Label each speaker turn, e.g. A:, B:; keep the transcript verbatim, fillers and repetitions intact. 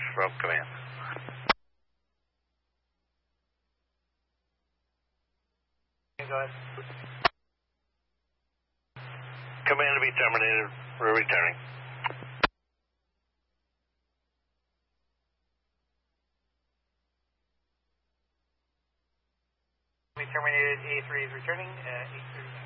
A: from command.
B: Go ahead.
A: Command to be terminated. We're returning.
B: We terminated A three is returning. Uh, A three.